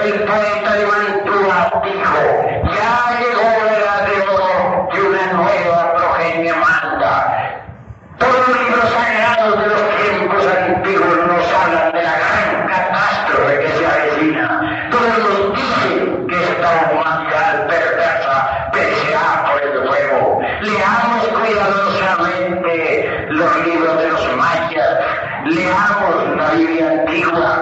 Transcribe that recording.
El poeta de Mantua dijo: ya llegó la edad de oro que una nueva progenie manda. Todos los libros sagrados de los tiempos antiguos nos hablan de la gran catástrofe que se avecina. Todos nos dicen que esta humanidad perversa perecerá por el fuego. Leamos cuidadosamente los libros de los mayas, leamos la Biblia antigua.